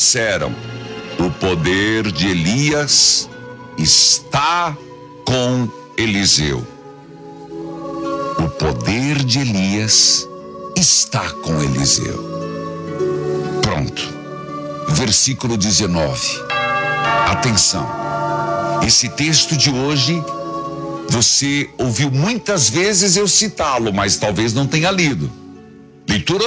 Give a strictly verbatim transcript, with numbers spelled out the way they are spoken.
disseram: o poder de Elias está com Eliseu. O poder de Elias está com Eliseu. Pronto. Versículo dezenove. Atenção. Esse texto de hoje, você ouviu muitas vezes eu citá-lo, mas talvez não tenha lido. Leitura